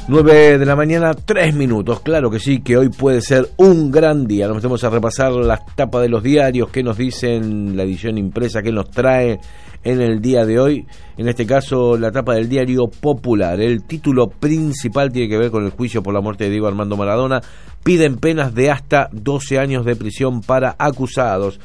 9 de la mañana, 3 minutos. Claro que sí, que hoy puede ser un gran día. Nos metemos a repasar las tapas de los diarios, qué nos dicen la edición impresa, qué nos trae en el día de hoy. En este caso, la tapa del diario Popular. El título principal tiene que ver con el juicio por la muerte de Diego Armando Maradona. Piden penas de hasta 12 años de prisión para acusados.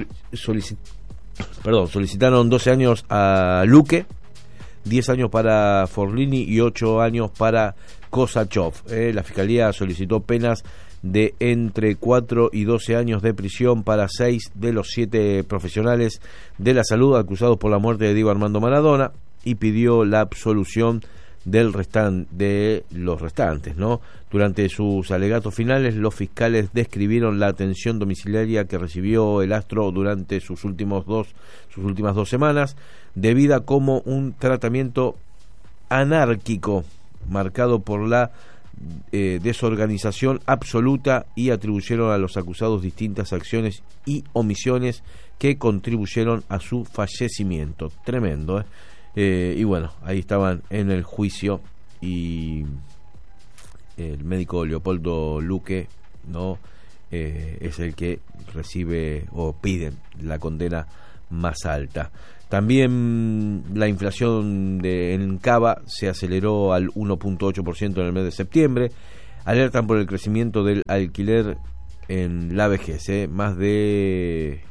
Solicitaron 12 años a Luque, 10 años para Forlini y 8 años para Kosachov. La Fiscalía solicitó penas de entre 4 y 12 años de prisión para 6 de los 7 profesionales de la salud acusados por la muerte de Diego Armando Maradona y pidió la absolución de los restantes, ¿no? Durante sus alegatos finales, los fiscales describieron la atención domiciliaria que recibió el astro durante sus últimas 2 semanas, debida como un tratamiento anárquico marcado por la desorganización absoluta, y atribuyeron a los acusados distintas acciones y omisiones que contribuyeron a su fallecimiento. Tremendo, y bueno, ahí estaban en el juicio, y el médico Leopoldo Luque, ¿no? Es el que recibe o pide la condena más alta. También la inflación en Cava se aceleró al 1.8% en el mes de septiembre. Alertan por el crecimiento del alquiler en la vejez, más de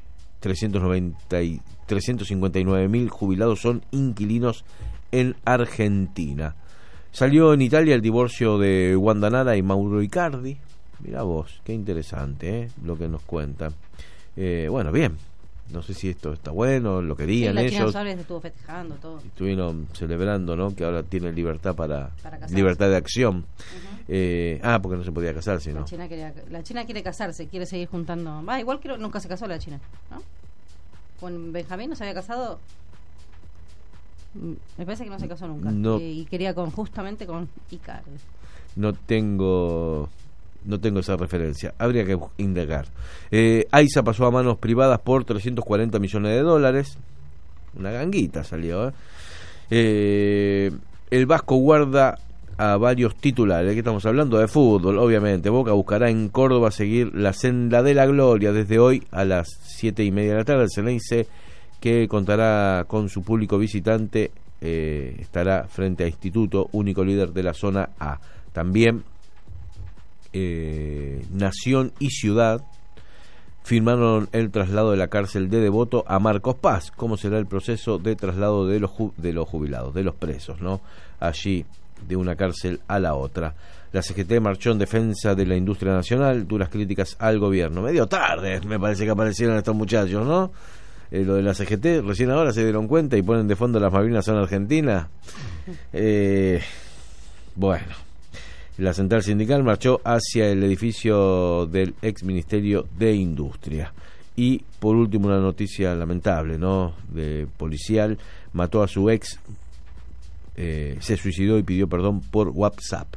359.000 jubilados son inquilinos en Argentina. Salió en Italia el divorcio de Wanda Nara y Mauro Icardi. Mirá vos, qué interesante, lo que nos cuentan. Bueno, bien. No sé si esto está bueno, lo querían ellos. China Suárez estuvo festejando todo. Estuvieron celebrando, ¿no? Que ahora tienen libertad para libertad de acción. Porque no se podía casarse, ¿no? La China quiere casarse, quiere seguir juntando. Igual que nunca se casó la China, ¿no? Con Benjamín no se había casado. Me parece que no se casó nunca. No, y quería justamente con Icardi. No tengo esa referencia, habría que indagar. AISA pasó a manos privadas por $340 millones. Una ganguita salió. El Vasco guarda a varios titulares. Aquí estamos hablando de fútbol, obviamente. Boca buscará en Córdoba seguir la senda de la gloria desde hoy a las 7:30 de la tarde. El Ceneice, que contará con su público visitante, estará frente a Instituto, único líder de la zona A. También Nación y Ciudad firmaron el traslado de la cárcel de Devoto a Marcos Paz. ¿Cómo será el proceso de traslado de los jubilados, de los presos, ¿no? Allí, de una cárcel a la otra. La CGT marchó en defensa de la industria nacional, duras críticas al gobierno. Medio tarde, me parece que aparecieron estos muchachos, ¿no? Lo de la CGT, recién ahora se dieron cuenta y ponen de fondo las Malvinas son Argentina. Bueno. La central sindical marchó hacia el edificio del ex Ministerio de Industria. Y por último, una noticia lamentable, ¿no? De policial, mató a su ex, se suicidó y pidió perdón por WhatsApp.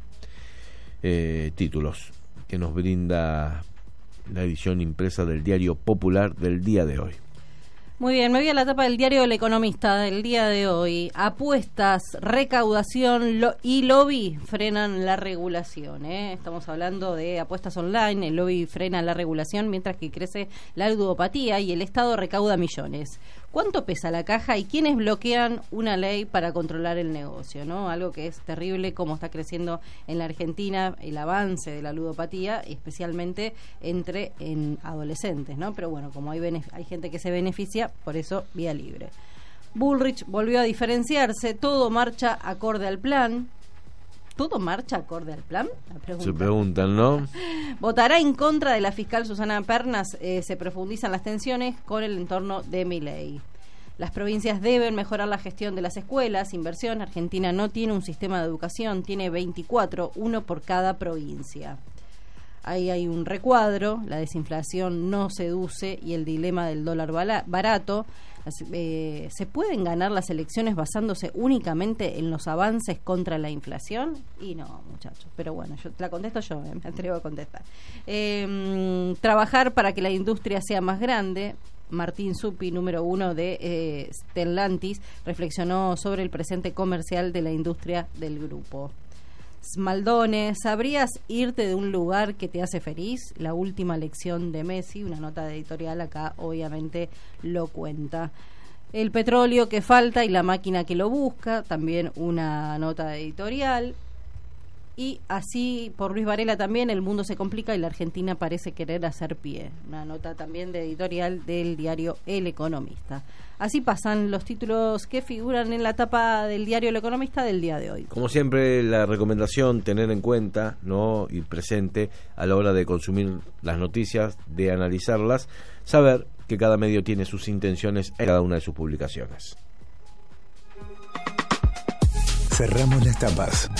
Títulos que nos brinda la edición impresa del diario Popular del día de hoy. Muy bien, me voy a la tapa del diario El Economista del día de hoy. Apuestas, recaudación y lobby frenan la regulación. Estamos hablando de apuestas online, el lobby frena la regulación mientras que crece la ludopatía y el Estado recauda millones. ¿Cuánto pesa la caja y quiénes bloquean una ley para controlar el negocio, ¿no? Algo que es terrible, cómo está creciendo en la Argentina el avance de la ludopatía, especialmente en adolescentes, ¿no? Pero bueno, como hay gente que se beneficia, por eso vía libre. Bullrich volvió a diferenciarse, todo marcha acorde al plan. ¿Todo marcha acorde al plan? Se preguntan, ¿no? Votará en contra de la fiscal Susana Pernas. Se profundizan las tensiones con el entorno de Milei. Las provincias deben mejorar la gestión de las escuelas, inversión. Argentina no tiene un sistema de educación, tiene 24, uno por cada provincia. Ahí hay un recuadro, la desinflación no seduce y el dilema del dólar barato. ¿Se pueden ganar las elecciones basándose únicamente en los avances contra la inflación? Y no, muchachos, pero bueno, yo la contesto yo, me atrevo a contestar. Trabajar para que la industria sea más grande. Martín Zuppi, número 1 de Stellantis, reflexionó sobre el presente comercial de la industria del grupo. Smaldone, ¿sabrías irte de un lugar que te hace feliz? La última lección de Messi, una nota de editorial acá obviamente lo cuenta. El petróleo que falta y la máquina que lo busca, también una nota editorial. Y así, por Luis Varela también, el mundo se complica y la Argentina parece querer hacer pie. Una nota también de editorial del diario El Economista. Así pasan los títulos que figuran en la tapa del diario El Economista del día de hoy. Como siempre, la recomendación, tener en cuenta, ¿no?, y presente a la hora de consumir las noticias, de analizarlas, saber que cada medio tiene sus intenciones en cada una de sus publicaciones. Cerramos las tapas.